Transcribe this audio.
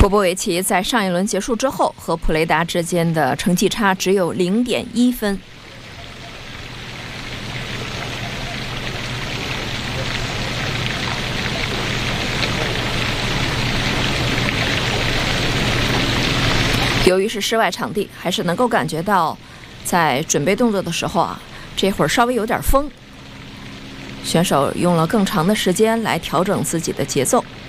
波波维奇在上一轮结束之后，和普雷达之间的成绩差只有0.1分。由于是室外场地，还是能够感觉到，在准备动作的时候啊，这会儿稍微有点风，选手用了更长的时间来调整自己的节奏。